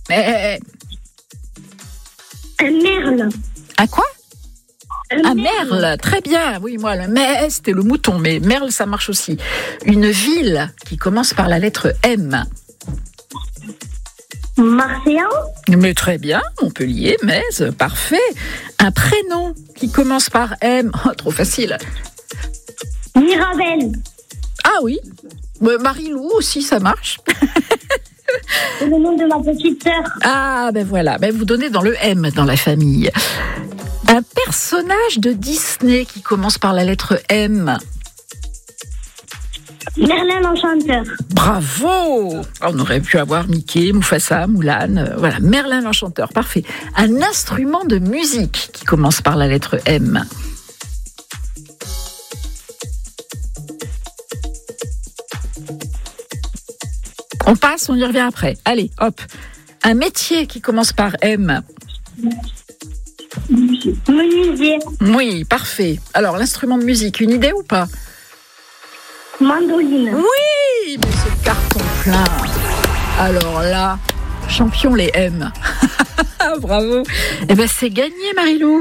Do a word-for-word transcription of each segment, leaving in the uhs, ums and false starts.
Eh, Un merle. Un quoi? Un, Un merle, très bien. Oui, moi, le mais c'était le mouton, mais merle, ça marche aussi. Une ville qui commence par la lettre M. Marseillan. Mais très bien, Montpellier, Metz, parfait. Un prénom qui commence par M. Oh, trop facile. Mirabel. Ah oui, Euh, Marie-Lou aussi, ça marche. C'est le nom de ma petite sœur. Ah, ben voilà, ben vous donnez dans le M dans la famille. Un personnage de Disney qui commence par la lettre M. Merlin l'Enchanteur. Bravo! On aurait pu avoir Mickey, Mufasa, Moulin, euh, voilà, Merlin l'Enchanteur, parfait. Un instrument de musique qui commence par la lettre M. On passe, on y revient après. Allez, hop. Un métier qui commence par M. Menuisier. Oui, parfait. Alors, l'instrument de musique, une idée ou pas? Mandoline. Oui, mais c'est carton plein. Alors là, champion les M. Bravo. Eh ben, c'est gagné, Marie-Lou.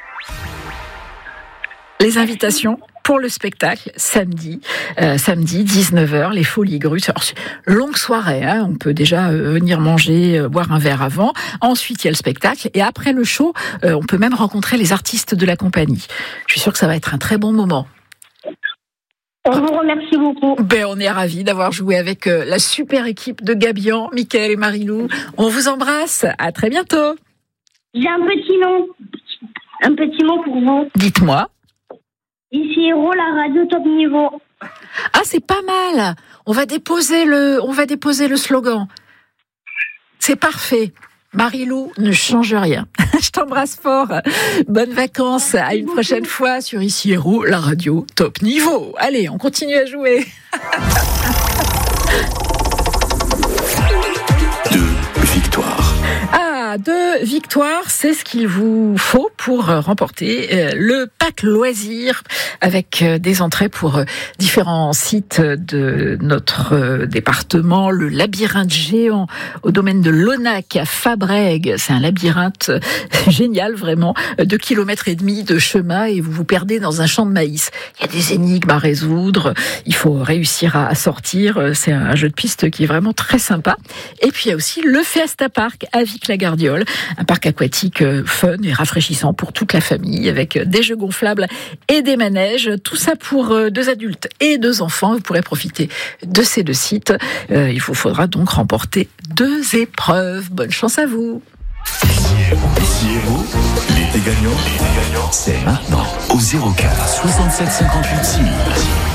Les invitations pour le spectacle samedi, euh, samedi dix-neuf heures, les Folies Grusses. Alors, c'est longue soirée, hein, on peut déjà euh, venir manger, euh, boire un verre avant. Ensuite, il y a le spectacle et après le show, euh, on peut même rencontrer les artistes de la compagnie. Je suis sûre que ça va être un très bon moment. On vous remercie beaucoup. Ben, on est ravis d'avoir joué avec euh, la super équipe de Gabian, Mickaël et Marie-Lou. On vous embrasse. À très bientôt. J'ai un petit nom. Un petit mot pour vous. Dites-moi. Ici Héros, la radio top niveau. Ah, c'est pas mal. On va déposer le, on va déposer le slogan. C'est parfait. Marie-Lou ne change rien. Je t'embrasse fort. Bonnes vacances. À une prochaine fois sur Ici Héros, la radio top niveau. Allez, on continue à jouer. Deux victoires. Ah, deux victoires, c'est ce qu'il vous faut pour remporter le pack loisirs avec des entrées pour différents sites de notre département. Le labyrinthe géant au domaine de l'Onac à Fabrègues. C'est un labyrinthe génial, vraiment. Deux kilomètres et demi de chemin et vous vous perdez dans un champ de maïs. Il y a des énigmes à résoudre. Il faut réussir à sortir. C'est un jeu de piste qui est vraiment très sympa. Et puis il y a aussi le Fiesta Park à Vic-la-Gardiole. Un parc aquatique fun et rafraîchissant pour toute la famille avec des jeux gonflables et des manèges. Tout ça pour deux adultes et deux enfants. Vous pourrez profiter de ces deux sites. Euh, il vous faudra donc remporter deux épreuves. Bonne chance à vous. Ici Héros, l'été gagnant, c'est maintenant au zéro quatre soixante-sept cinquante-huit six mille.